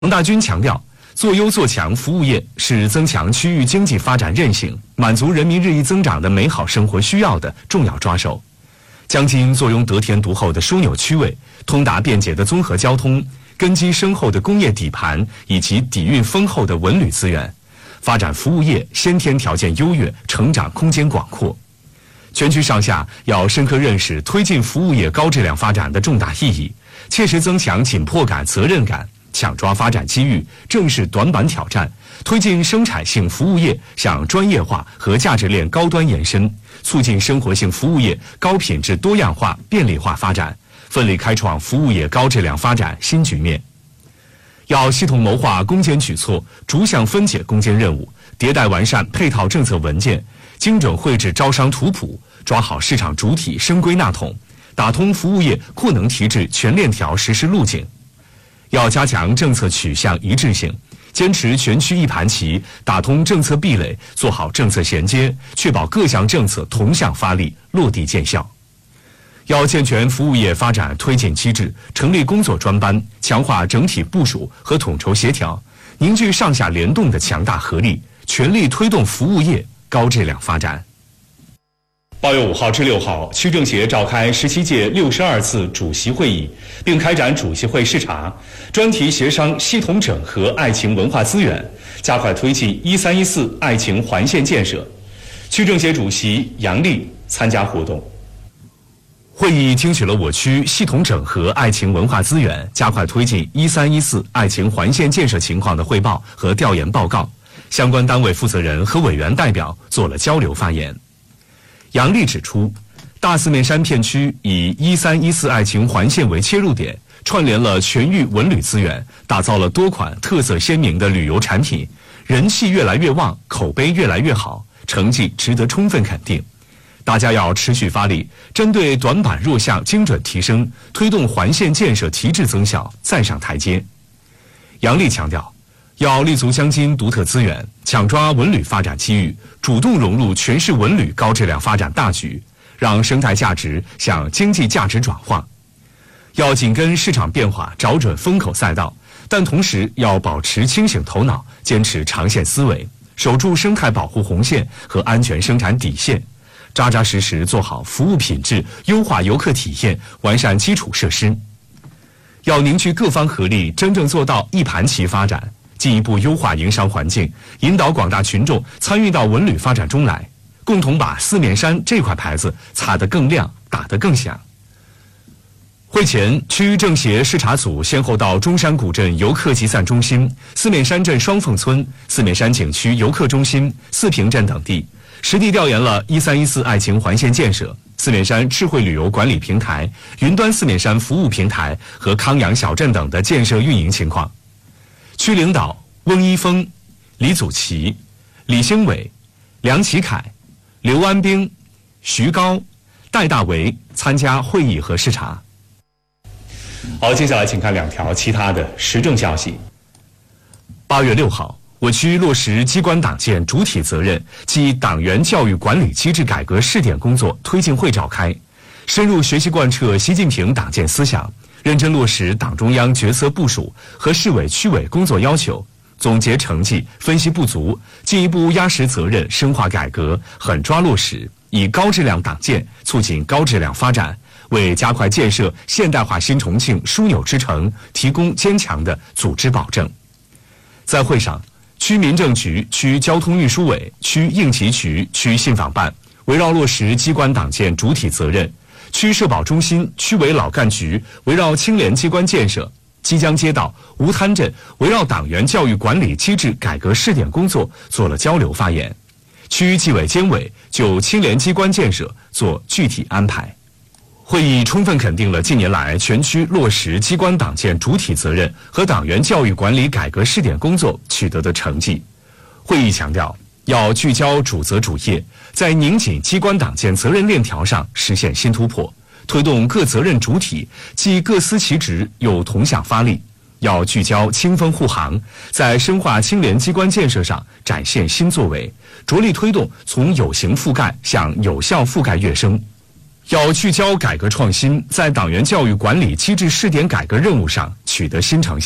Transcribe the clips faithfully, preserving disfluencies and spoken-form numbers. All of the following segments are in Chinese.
王大军强调，做优做强服务业是增强区域经济发展韧性、满足人民日益增长的美好生活需要的重要抓手。江津坐拥得天独厚的枢纽区位、通达便捷的综合交通、根基深厚的工业底盘以及底蕴丰厚的文旅资源，发展服务业先天条件优越，成长空间广阔。全区上下要深刻认识推进服务业高质量发展的重大意义，切实增强紧迫感、责任感，抢抓发展机遇，正视短板挑战，推进生产性服务业向专业化和价值链高端延伸，促进生活性服务业高品质多样化便利化发展，奋力开创服务业高质量发展新局面。要系统谋划攻坚举措，逐项分解攻坚任务，迭代完善配套政策文件，精准绘制招商图谱，抓好市场主体深归纳统，打通服务业库能提质全链条实施路径。要加强政策取向一致性，坚持全区一盘棋，打通政策壁垒，做好政策衔接，确保各项政策同向发力，落地见效。要健全服务业发展推进机制，成立工作专班，强化整体部署和统筹协调，凝聚上下联动的强大合力，全力推动服务业高质量发展。八月五号至六号，区政协召开十七届六十二次主席会议，并开展主席会视察，专题协商系统整合爱情文化资源，加快推进一三一四爱情环线建设。区政协主席杨丽参加活动。会议听取了我区系统整合爱情文化资源，加快推进一三一四爱情环线建设情况的汇报和调研报告，相关单位负责人和委员代表做了交流发言。杨丽指出，大四面山片区以一三一四爱情环线为切入点，串联了全域文旅资源，打造了多款特色鲜明的旅游产品，人气越来越旺，口碑越来越好，成绩值得充分肯定。大家要持续发力，针对短板弱项精准提升，推动环线建设提质增效，再上台阶。杨丽强调，要立足江津独特资源，抢抓文旅发展机遇，主动融入全市文旅高质量发展大局，让生态价值向经济价值转化。要紧跟市场变化，找准风口赛道，但同时要保持清醒头脑，坚持长线思维，守住生态保护红线和安全生产底线，扎扎实实做好服务品质，优化游客体验，完善基础设施。要凝聚各方合力，真正做到一盘棋发展，进一步优化营商环境，引导广大群众参与到文旅发展中来，共同把四面山这块牌子擦得更亮，打得更响。会前，区政协视察组先后到中山古镇游客集散中心、四面山镇双凤村、四面山景区游客中心、四平镇等地，实地调研了一三一四爱情环线建设、四面山智慧旅游管理平台、云端四面山服务平台和康阳小镇等的建设运营情况。区领导翁一峰、李祖奇、李兴伟、梁启凯、刘安兵、徐高、戴大为参加会议和视察。好，接下来请看两条其他的时政消息。八月六号，我区落实机关党建主体责任及党员教育管理机制改革试点工作推进会召开，深入学习贯彻习近平党建思想，认真落实党中央决策部署和市委区委工作要求，总结成绩，分析不足，进一步压实责任，深化改革，狠抓落实，以高质量党建促进高质量发展，为加快建设现代化新重庆枢纽之城提供坚强的组织保证。在会上，区民政局、区交通运输委、区应急局、区信访办围绕落实机关党建主体责任，区社保中心、区委老干局围绕青联机关建设，基江街道、吴滩镇围绕党员教育管理机制改革试点工作做了交流发言，区纪委监委就青联机关建设做具体安排。会议充分肯定了近年来全区落实机关党建主体责任和党员教育管理改革试点工作取得的成绩。会议强调，要聚焦主责主业，在拧紧机关党建责任链条上实现新突破，推动各责任主体既各司其职又同向发力。要聚焦青分护航，在深化青联机关建设上展现新作为，着力推动从有形覆盖向有效覆盖跃升。要聚焦改革创新，在党员教育管理机制试点改革任务上取得新成效，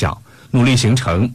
努力形成